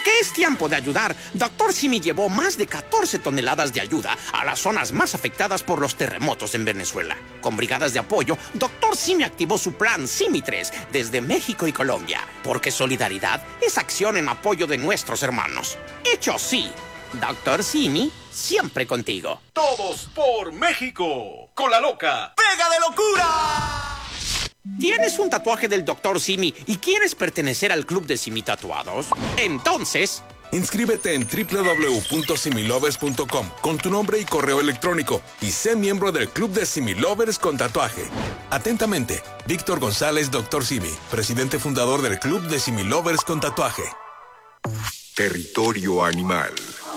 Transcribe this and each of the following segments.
que es tiempo de ayudar, Dr. Simi llevó más de 14 toneladas de ayuda a las zonas más afectadas por los terremotos en Venezuela. Con brigadas de apoyo, Dr. Simi activó su plan Simi 3 desde México y Colombia, porque solidaridad es acción en apoyo de nuestros hermanos. Hecho sí, Dr. Simi, siempre contigo. Todos por México, con la loca ¡Pega de Locura! ¿Tienes un tatuaje del Dr. Simi y quieres pertenecer al club de Simi Tatuados? Entonces, inscríbete en www.similovers.com con tu nombre y correo electrónico y sé miembro del club de Similovers con tatuaje. Atentamente, Víctor González, Dr. Simi, presidente fundador del club de Similovers con tatuaje. Territorio animal.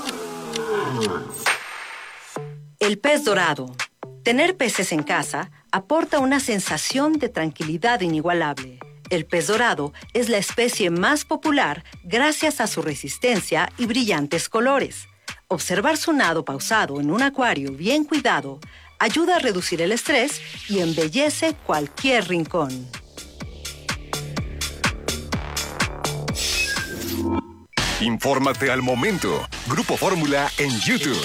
El pez dorado. Tener peces en casa aporta una sensación de tranquilidad inigualable. El pez dorado es la especie más popular gracias a su resistencia y brillantes colores. Observar su nado pausado en un acuario bien cuidado ayuda a reducir el estrés y embellece cualquier rincón. Infórmate al momento. Grupo Fórmula en YouTube.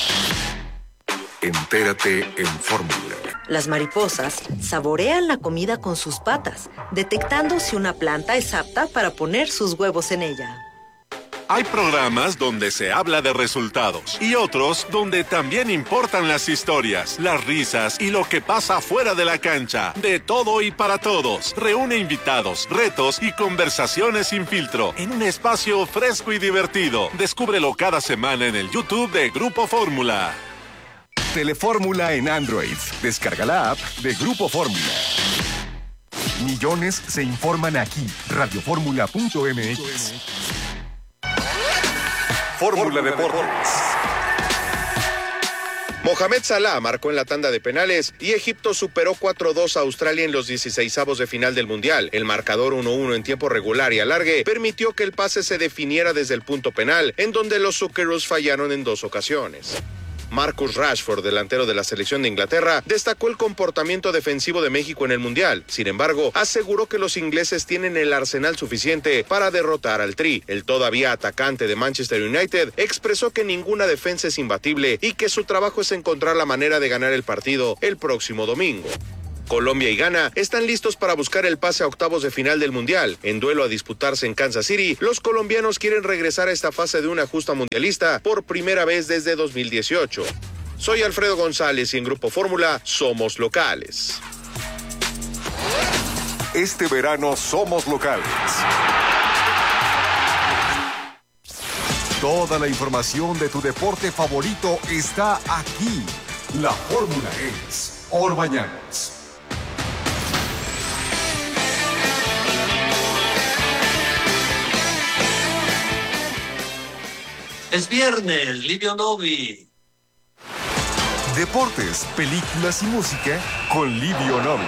Entérate en Fórmula. Las mariposas saborean la comida con sus patas, detectando si una planta es apta para poner sus huevos en ella. Hay programas donde se habla de resultados y otros donde también importan las historias, las risas y lo que pasa fuera de la cancha. De todo y para todos. Reúne invitados, retos y conversaciones sin filtro en un espacio fresco y divertido. Descúbrelo cada semana en el YouTube de Grupo Fórmula. Telefórmula en Android. Descarga la app de Grupo Fórmula. Millones se informan aquí. Radioformula.mx. Fórmula Deportes. Mohamed Salah marcó en la tanda de penales y Egipto superó 4-2 a Australia en los 16avos de final del Mundial. El marcador 1-1 en tiempo regular y alargue permitió que el pase se definiera desde el punto penal, en donde los Socceroos fallaron en 2 ocasiones. Marcus Rashford, delantero de la selección de Inglaterra, destacó el comportamiento defensivo de México en el Mundial. Sin embargo, aseguró que los ingleses tienen el arsenal suficiente para derrotar al Tri. El todavía atacante de Manchester United expresó que ninguna defensa es imbatible y que su trabajo es encontrar la manera de ganar el partido el próximo domingo. Colombia y Ghana están listos para buscar el pase a octavos de final del Mundial. En duelo a disputarse en Kansas City, los colombianos quieren regresar a esta fase de una justa mundialista por primera vez desde 2018. Soy Alfredo González y en Grupo Fórmula somos locales. Este verano somos locales. Toda la información de tu deporte favorito está aquí. La fórmula es Orbañanos. Es viernes, Livio Novi. Deportes, películas y música con Livio Novi.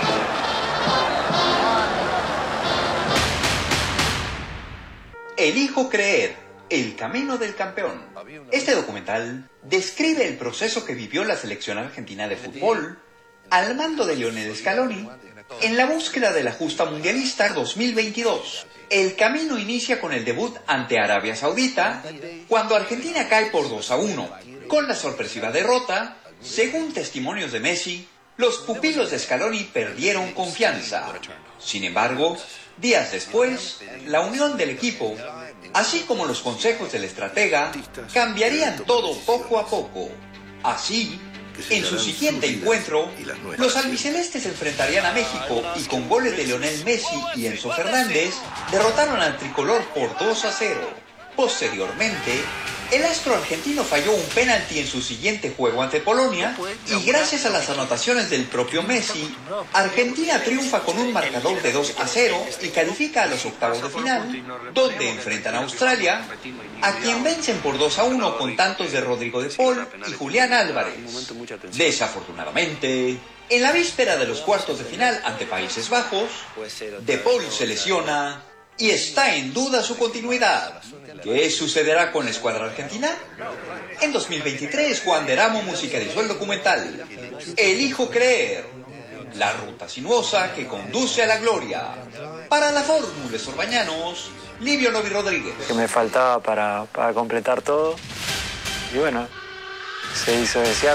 Elijo creer, el camino del campeón. Este documental describe el proceso que vivió la selección argentina de fútbol al mando de Lionel Scaloni en la búsqueda de la justa mundialista 2022. El camino inicia con el debut ante Arabia Saudita, cuando Argentina cae por 2-1. Con la sorpresiva derrota, según testimonios de Messi, los pupilos de Scaloni perdieron confianza. Sin embargo, días después, la unión del equipo, así como los consejos del estratega, cambiarían todo poco a poco. Así, en su siguiente encuentro, los albicelestes enfrentarían a México y con goles de Lionel Messi y Enzo Fernández, derrotaron al tricolor por 2-0. Posteriormente, el astro argentino falló un penalti en su siguiente juego ante Polonia y gracias a las anotaciones del propio Messi, Argentina triunfa con un marcador de 2-0 y califica a los octavos de final, donde enfrentan a Australia, a quien vencen por 2-1 con tantos de Rodrigo de Paul y Julián Álvarez. Desafortunadamente, en la víspera de los cuartos de final ante Países Bajos, de Paul se lesiona y está en duda su continuidad. ¿Qué sucederá con la escuadra argentina? En 2023, Juan Deramo musicalizó el documental Elijo creer, la ruta sinuosa que conduce a la gloria. Para la Fórmula Orbañanos, Livio Novi Rodríguez. Que me faltaba para completar todo. Y bueno, se hizo desear.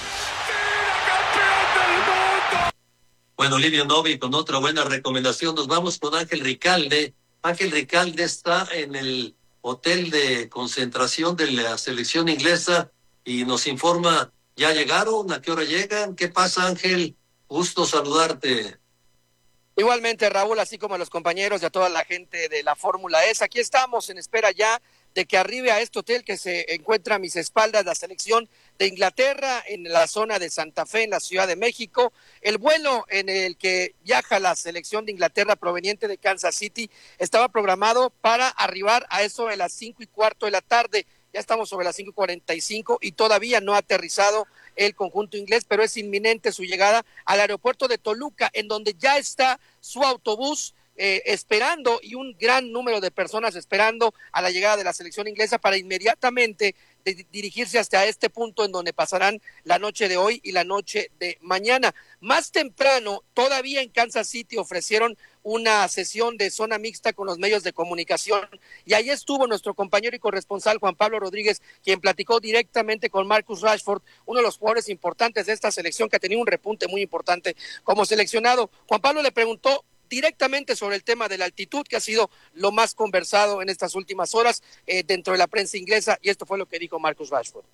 Bueno, Livio Novi con otra buena recomendación. Nos vamos con Ángel Ricalde. Ángel Ricalde está en el hotel de concentración de la selección inglesa y nos informa, ¿ya llegaron? ¿A qué hora llegan? ¿Qué pasa, Ángel? Gusto saludarte. Igualmente, Raúl, así como a los compañeros y a toda la gente de la Fórmula E, aquí estamos en espera ya de que arribe a este hotel que se encuentra a mis espaldas la selección de Inglaterra en la zona de Santa Fe, en la Ciudad de México. El vuelo en el que viaja la selección de Inglaterra proveniente de Kansas City estaba programado para arribar a eso de las 5:15 de la tarde. Ya estamos sobre las 5:45 y todavía no ha aterrizado el conjunto inglés, pero es inminente su llegada al aeropuerto de Toluca, en donde ya está su autobús esperando y un gran número de personas esperando a la llegada de la selección inglesa para inmediatamente dirigirse hasta este punto en donde pasarán la noche de hoy y la noche de mañana. Más temprano, todavía en Kansas City ofrecieron una sesión de zona mixta con los medios de comunicación y ahí estuvo nuestro compañero y corresponsal Juan Pablo Rodríguez, quien platicó directamente con Marcus Rashford, uno de los jugadores importantes de esta selección que ha tenido un repunte muy importante como seleccionado. Juan Pablo le preguntó directamente sobre el tema de la altitud, que ha sido lo más conversado en estas últimas horas dentro de la prensa inglesa, y esto fue lo que dijo Marcus Rashford.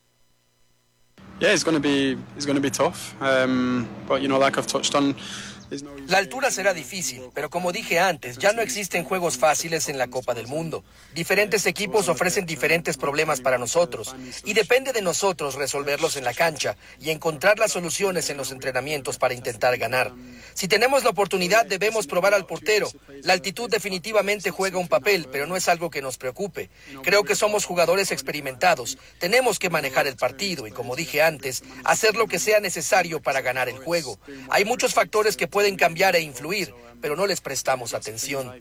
Yeah, it's going to be tough, but you know, like I've touched on, la altura será difícil, pero como dije antes, ya no existen juegos fáciles en la Copa del Mundo. Diferentes equipos ofrecen diferentes problemas para nosotros y depende de nosotros resolverlos en la cancha y encontrar las soluciones en los entrenamientos para intentar ganar. Si tenemos la oportunidad, debemos probar al portero. La altitud definitivamente juega un papel, pero no es algo que nos preocupe. Creo que somos jugadores experimentados. Tenemos que manejar el partido y, como dije antes, hacer lo que sea necesario para ganar el juego. Hay muchos factores que pueden cambiar e influir, pero no les prestamos atención.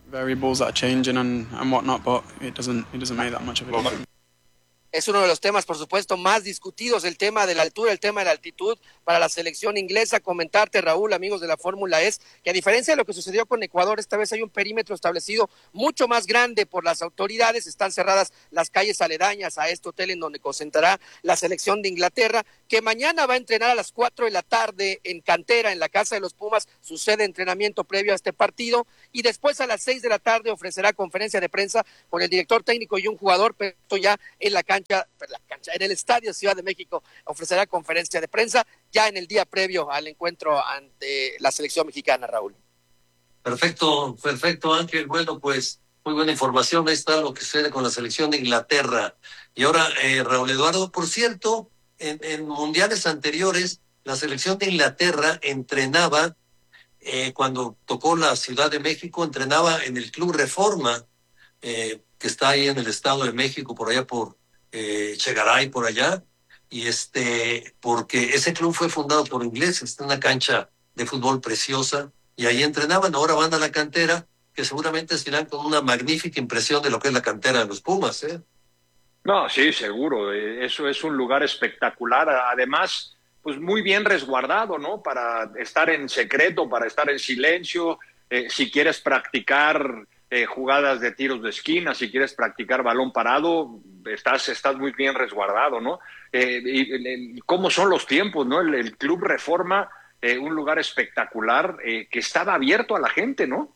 Es uno de los temas, por supuesto, más discutidos, el tema de la altura, el tema de la altitud para la selección inglesa. Comentarte, Raúl, amigos de la Fórmula E, que a diferencia de lo que sucedió con Ecuador, esta vez hay un perímetro establecido mucho más grande por las autoridades. Están cerradas las calles aledañas a este hotel en donde concentrará la selección de Inglaterra, que mañana va a entrenar a las 4 de la tarde en Cantera, en la Casa de los Pumas, su sede de entrenamiento previo a este partido, y después a las 6 de la tarde ofrecerá conferencia de prensa con el director técnico y un jugador, pero esto ya en la cancha, en el Estadio Ciudad de México, ofrecerá conferencia de prensa ya en el día previo al encuentro ante la selección mexicana, Raúl. Perfecto, Ángel. Bueno, pues muy buena información. Ahí está lo que sucede con la selección de Inglaterra. Y ahora, Raúl Eduardo, por cierto, en mundiales anteriores, la selección de Inglaterra entrenaba, cuando tocó la Ciudad de México, entrenaba en el Club Reforma, que está ahí en el Estado de México, por allá por Chegaray, por allá, y porque ese club fue fundado por ingleses, está en una cancha de fútbol preciosa, y ahí entrenaban. Ahora van a la cantera, que seguramente se irán con una magnífica impresión de lo que es la cantera de los Pumas, ¿eh? No, sí, seguro, eso es un lugar espectacular, además, pues muy bien resguardado, ¿no? Para estar en secreto, para estar en silencio, si quieres practicar jugadas de tiros de esquina, si quieres practicar balón parado, estás muy bien resguardado, ¿no? Y cómo son los tiempos, ¿no? El Club Reforma, un lugar espectacular que estaba abierto a la gente, ¿no?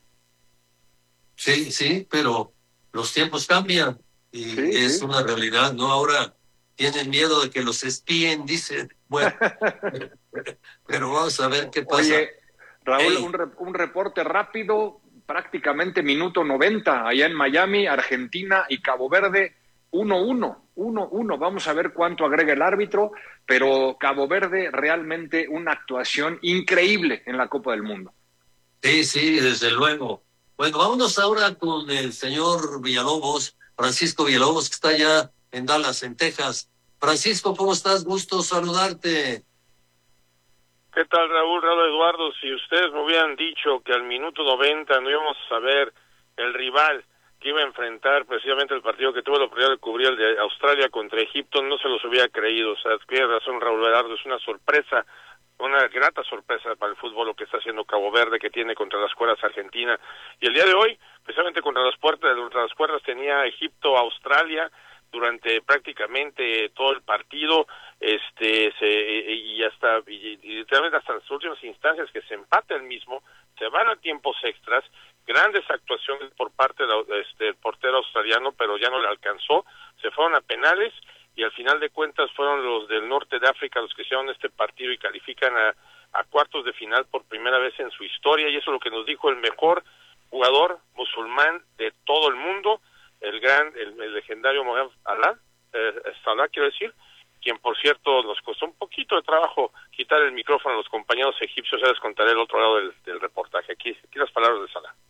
Sí, pero los tiempos cambian y es una realidad, ¿no? Ahora tienen miedo de que los espíen, dicen. Bueno, pero vamos a ver qué pasa. Oye, Raúl, un reporte rápido. Prácticamente minuto 90, allá en Miami, Argentina y Cabo Verde, 1-1. Vamos a ver cuánto agrega el árbitro, pero Cabo Verde realmente una actuación increíble en la Copa del Mundo. Sí, desde luego. Bueno, vámonos ahora con el señor Villalobos, Francisco Villalobos, que está allá en Dallas, en Texas. Francisco, ¿cómo estás? Gusto saludarte. ¿Qué tal, Raúl Eduardo? Si ustedes me hubieran dicho que al minuto 90 no íbamos a saber el rival que iba a enfrentar precisamente el partido que tuve la oportunidad de cubrir, el de Australia contra Egipto, no se los hubiera creído. O sea, tienes razón, Raúl Eduardo, es una sorpresa una grata sorpresa para el fútbol lo que está haciendo Cabo Verde, que tiene contra las cuerdas Argentina. Y el día de hoy, precisamente contra las cuerdas tenía Egipto, Australia, durante prácticamente todo el partido, y literalmente hasta las últimas instancias que se empate el mismo, se van a tiempos extras, grandes actuaciones por parte del portero australiano, pero ya no le alcanzó, se fueron a penales, y al final de cuentas fueron los del norte de África los que hicieron este partido y califican a cuartos de final por primera vez en su historia, y eso es lo que nos dijo el mejor jugador musulmán de todo el mundo, el legendario Mohamed Salah, quiero decir, quien por cierto nos costó un poquito de trabajo quitar el micrófono a los compañeros egipcios. Ya les contaré el otro lado del reportaje. Aquí las palabras de Salah.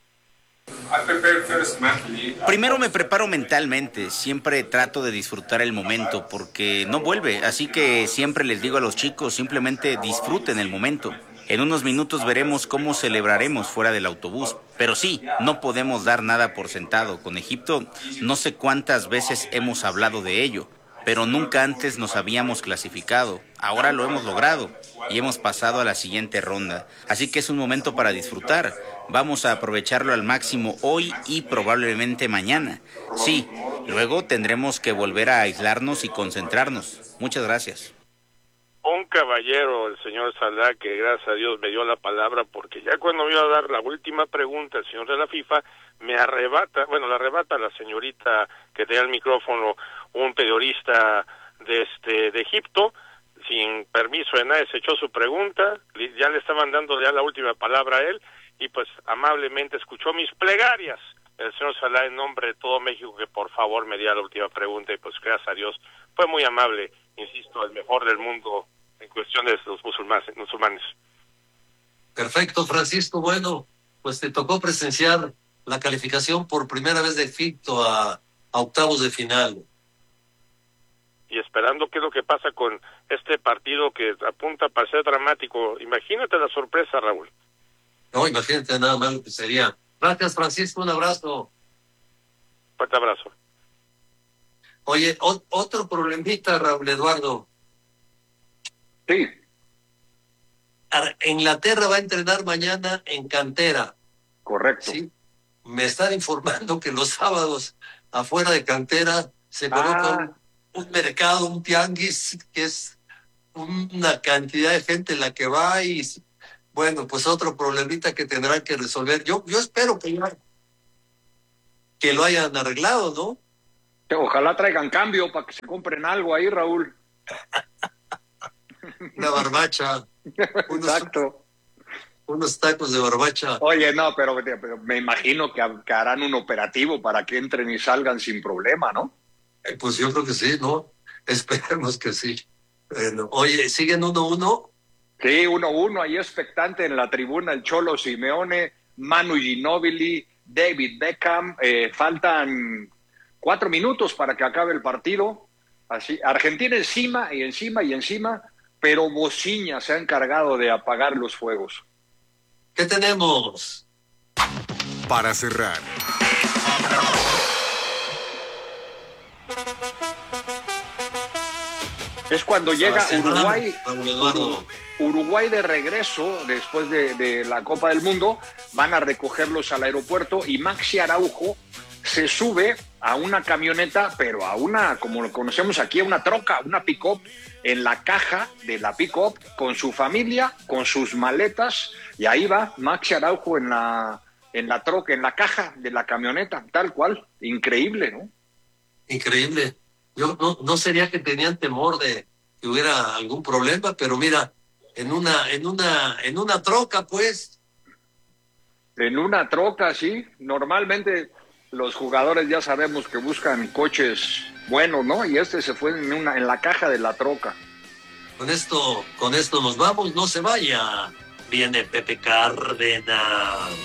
Primero me preparo mentalmente, siempre trato de disfrutar el momento porque no vuelve, así que siempre les digo a los chicos, simplemente disfruten el momento. En unos minutos veremos cómo celebraremos fuera del autobús, pero sí, no podemos dar nada por sentado. Con Egipto no sé cuántas veces hemos hablado de ello, pero nunca antes nos habíamos clasificado. Ahora lo hemos logrado y hemos pasado a la siguiente ronda. Así que es un momento para disfrutar. Vamos a aprovecharlo al máximo hoy y probablemente mañana. Sí, luego tendremos que volver a aislarnos y concentrarnos. Muchas gracias. Un caballero, el señor Salah, que gracias a Dios me dio la palabra, porque ya cuando me iba a dar la última pregunta el señor de la FIFA, le arrebata a la señorita que tenía el micrófono, un periodista de Egipto, sin permiso de nadie, se echó su pregunta, ya le estaban dando ya la última palabra a él, y pues amablemente escuchó mis plegarias el señor Salah en nombre de todo México, que por favor me diera la última pregunta, y pues gracias a Dios fue muy amable, insisto, el mejor del mundo en cuestiones de los musulmanes. Perfecto, Francisco. Bueno, pues te tocó presenciar la calificación por primera vez de Egipto a octavos de final. Y esperando qué es lo que pasa con este partido que apunta para ser dramático. Imagínate la sorpresa, Raúl. No, imagínate nada más lo que sería. Gracias, Francisco, un abrazo. Fuerte abrazo. Oye, otro problemita, Raúl Eduardo. Sí. Inglaterra va a entrenar mañana en cantera. Correcto. Sí. Me están informando que los sábados afuera de cantera se coloca un mercado, un tianguis, que es una cantidad de gente la que va y, bueno, pues otro problemita que tendrán que resolver. Yo espero que lo hayan arreglado, ¿no? Ojalá traigan cambio para que se compren algo ahí, Raúl. Una barbacha. Exacto. Unos tacos de barbacha. Oye, no, pero me imagino que harán un operativo para que entren y salgan sin problema, ¿no? Pues yo creo que sí, ¿no? Esperemos que sí. Bueno, oye, ¿siguen 1-1? Sí, 1-1, ahí expectante en la tribuna el Cholo Simeone, Manu Ginóbili, David Beckham, faltan 4 minutos para que acabe el partido. Así, Argentina encima, pero Bociña se ha encargado de apagar los fuegos. ¿Qué tenemos? Para cerrar. Es cuando llega Uruguay de regreso después de la Copa del Mundo, van a recogerlos al aeropuerto y Maxi Araujo se sube a una camioneta, pero a una, como lo conocemos aquí, a una troca, una pick-up, en la caja de la pick-up, con su familia, con sus maletas, y ahí va Maxi Araujo en la troca, en la caja de la camioneta, tal cual. Increíble, ¿no? Increíble. Yo no sería que tenían temor de que hubiera algún problema, pero mira, en una troca, pues. En una troca, sí. Normalmente los jugadores ya sabemos que buscan coches buenos, ¿no? Y este se fue en la caja de la troca. Con esto nos vamos, no se vaya. Viene Pepe Cárdenas.